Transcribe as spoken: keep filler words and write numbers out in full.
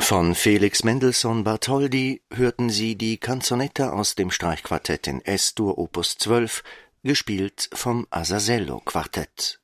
Von Felix Mendelssohn Bartholdy hörten Sie die Canzonetta aus dem Streichquartett in Es-Dur Opus zwölf, gespielt vom Asasello Quartett.